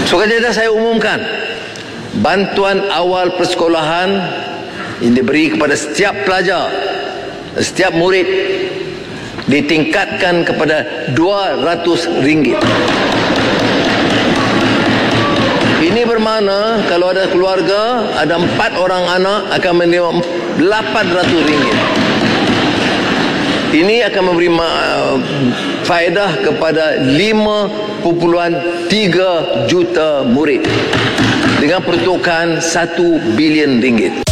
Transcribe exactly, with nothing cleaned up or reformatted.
Sukarjaya saya umumkan bantuan awal persekolahan yang diberi kepada setiap pelajar, setiap murid ditingkatkan kepada dua ratus ringgit. Ini bermakna kalau ada keluarga, ada empat orang anak akan menerima lapan ratus ringgit. Ini akan memberi uh, faedah kepada lima perpuluhan tiga juta murid dengan peruntukan satu bilion ringgit.